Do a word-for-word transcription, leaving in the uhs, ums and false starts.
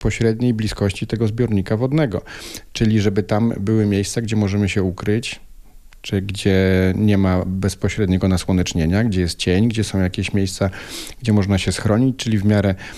bezpośredniej bliskości tego zbiornika wodnego. Czyli żeby tam były miejsca, gdzie możemy się ukryć, czy gdzie nie ma bezpośredniego nasłonecznienia, gdzie jest cień, gdzie są jakieś miejsca, gdzie można się schronić, czyli w miarę